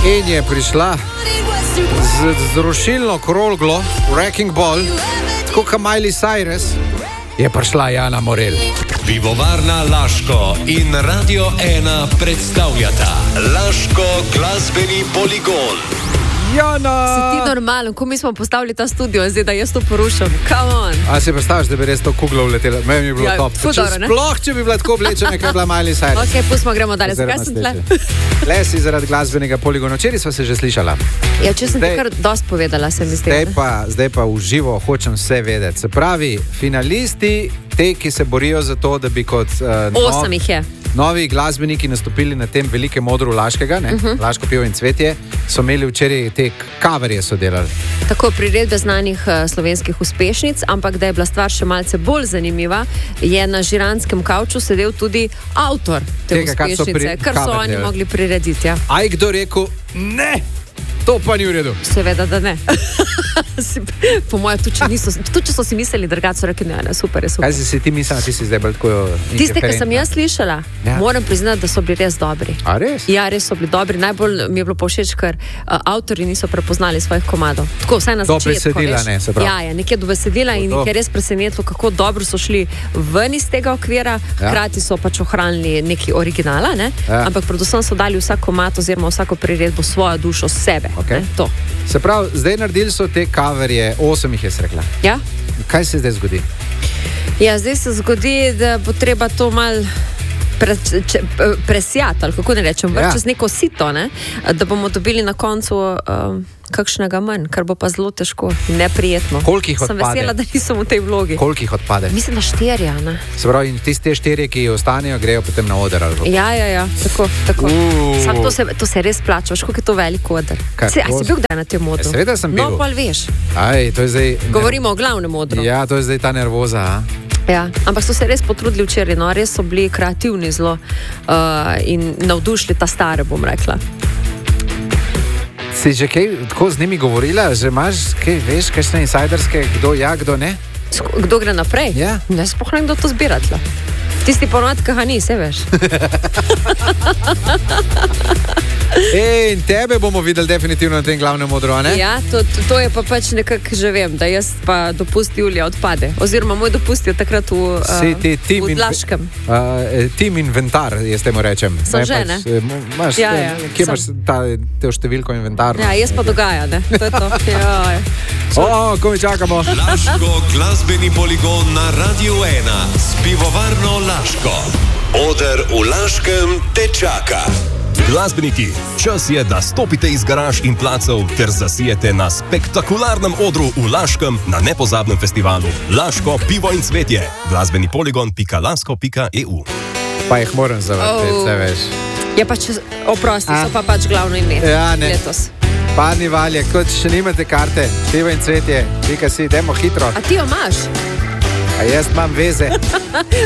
In je prišla z rušilno kroglo, Wrecking Ball, tako kot Miley Cyrus, je prišla Jana Morelj. Pivovarna Laško in Radio 1 predstavljata Laško glasbeni poligon. Jana! Si ti normalen, ko mi smo postavili ta studio, zdaj da jaz to porušam. Come on. A si predstavljaš, da bi res to kuglo uletela? Meni je bilo top. Sploh, če bi bila tako oblečena, kaj je bila Miley Cyrus. Ok, pustimo, gremo dalje. Zakaj sem tle? Le si zaradi glasbenega poligona. Včeraj sva se že slišala. Ja, če sem ti kar dost povedala, se mi zdi. Zdaj pa v živo hočem vse vedeti. Se pravi, finalisti, te, ki se borijo za to, da bi kot 8 jih je. Novi glasbeniki nastopili na tem velikem odru Laškega, Laško pivo in cvetje, so imeli včeraj te coverje so delali. Tako priredbe znanih slovenskih uspešnic, ampak da je bila stvar še malce bolj zanimiva, je na žiranskem kavču sedel tudi avtor te uspešnice, kar so oni mogli prirediti. Ja. A je kdo rekel, ne, to pa ni v redu? Seveda, da ne. Po mojem, tudi če so si mislili drugače, so rekli, ne, super, je super. Kaj si ti mislila, ti si zdaj bolj tako Tiste, ki sem jaz slišala, moram priznati, da so bili res dobri. A res? Ja, res so bili dobri. Najbolj mi je bilo povšeč, ker avtori niso prepoznali svojih komadov. Tako, vsaj na začetku. Do besedila, ne, se pravi. Ja, nekje do besedila in jih je res presenetilo, kako dobro so šli ven iz tega okvira, hkrati so pač ohranili neki originala, ne? Ampak predvsem so dali vsak komad oziroma vsako priredbo svojo dušo, sebe. Okay. To. Se pravi, zdaj naredili so te coverje, 8 jih je srekla. Ja. Kaj se zdaj zgodi? Ja, zdaj se zgodi, da bo treba to malo presijati, ali kako ne rečem, čez neko sito, ne? Da bomo dobili na koncu kakšnega manj, kar bo pa zelo težko in neprijetno. Koliko jih odpade? Sem vesela, da nisem v tej vlogi. Koliko jih odpade? Mislim, da 4, ne? Se pravi, in tiste 4, ki ostanejo, grejo potem na oder, ali kako? Ja, tako. Sam to se res plača, koliko je to velik oder. A si bil kdaj na tem odru? Seveda sem bil. No, pa veš. To je zdaj... Govorimo o glavnem odru. Ja, to je zdaj ta nervoza, a? Ja, ampak so se res potrudili včeraj, no, res so bili kreativni zelo in navdušili ta stare, bom rekla. Si že kaj tako z njimi govorila, že imaš kaj, veš, kakšne insajderske, kdo ja, kdo ne? Kdo gre naprej? Ja. Ne spoh ne kdo to zbiratla. Tisti ponovadi, ki ga ni, se veš. In tebe bomo videli definitivno na tem glavnem odru, ne? Ja, to je pa pač nekako že vem, da jaz pa dopust Julija odpade. Oziroma moj dopust je takrat v Laškem. Tim inventar, jaz temu rečem. Sem že, ne? Kje imaš te številko inventar? Ja, jaz pa dogaja, ne? To je to. Ko mi čakamo. Laško glasbeni poligon na Radio 1 s pivovarno Laško. Oder v Laškem te čaka. Glasbeniki, čas je, da stopite iz garaž in placev ter zasijete na spektakularnem odru v Laškem na nepozabnem festivalu Laško pivo in cvetje. Glasbeni poligon.lasko.eu. Pa jih moram zavrteti, se veš. Ja, pač oprosti, so pa pač glavno ime letos. Parni Valjak, kot še nimate karte, pivo in cvetje, dajmo hitro. A ti jo imaš? A jaz imam veze.